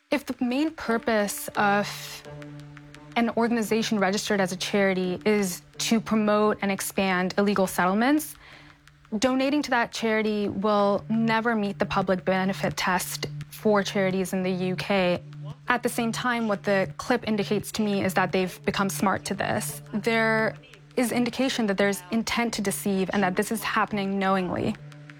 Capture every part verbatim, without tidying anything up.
If the main purpose of an organization registered as a charity is to promote and expand illegal settlements, donating to that charity will never meet the public benefit test for charities in the U K. At the same time, what the clip indicates to me is that they've become smart to this. There is indication that there's intent to deceive and that this is happening knowingly.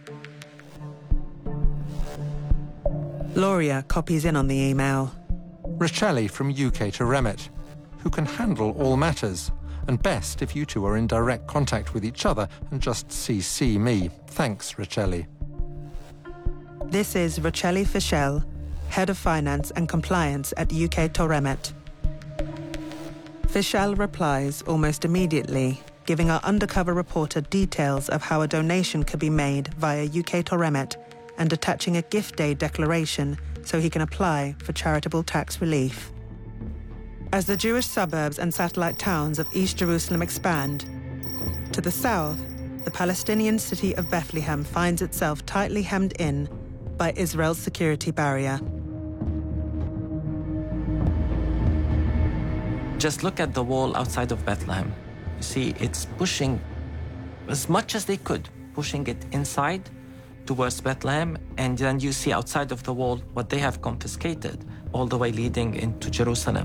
Loria copies in on the email. Racheli from U K to Remit, who can handle all matters, and best if you two are in direct contact with each other and just C C me. Thanks, Racheli. This is Racheli Fischel, Head of Finance and Compliance at U K to Remit. Fischel replies almost immediately, giving our undercover reporter details of how a donation could be made via U K to Remit and attaching a gift aid declaration so he can apply for charitable tax relief. As the Jewish suburbs and satellite towns of East Jerusalem expand, to the south, the Palestinian city of Bethlehem finds itself tightly hemmed in by Israel's security barrier. Just look at the wall outside of Bethlehem. You see, it's pushing as much as they could, pushing it inside towards Bethlehem, and then you see outside of the wall what they have confiscated, all the way leading into Jerusalem.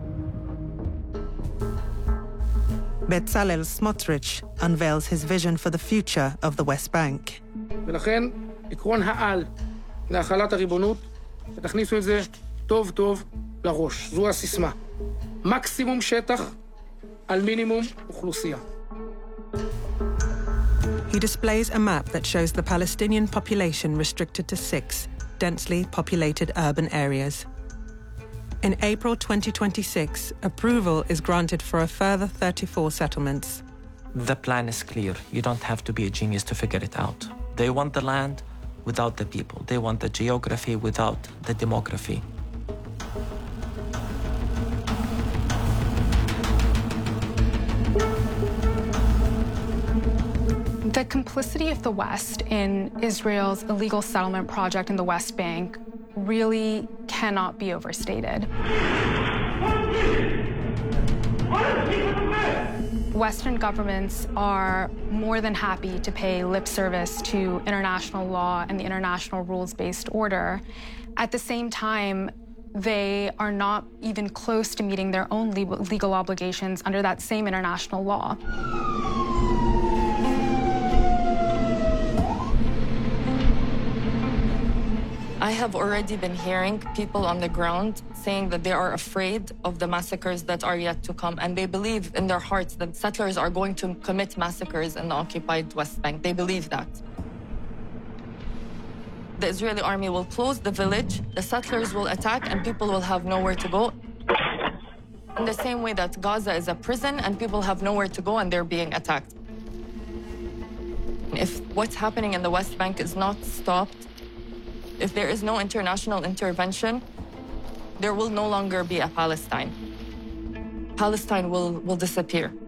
Bezalel Smotrich unveils his vision for the future of the West Bank. ולכן, עקרון העל להחלת הריבונות, ותכניסו את זה טוב טוב לראש. זו הסיסמה. מקסימום שטח על מינימום אוכלוסייה. He displays a map that shows the Palestinian population restricted to six densely populated urban areas. In April twenty twenty-six, approval is granted for a further thirty-four settlements. The plan is clear. You don't have to be a genius to figure it out. They want the land without the people. They want the geography without the demography. The complicity of the West in Israel's illegal settlement project in the West Bank really cannot be overstated. Western governments are more than happy to pay lip service to international law and the international rules-based order. At the same time, they are not even close to meeting their own legal obligations under that same international law. I have already been hearing people on the ground saying that they are afraid of the massacres that are yet to come, and they believe in their hearts that settlers are going to commit massacres in the occupied West Bank. They believe that. The Israeli army will close the village, the settlers will attack, and people will have nowhere to go. In the same way that Gaza is a prison and people have nowhere to go and they're being attacked. If what's happening in the West Bank is not stopped, if there is no international intervention, there will no longer be a Palestine. Palestine will, will disappear.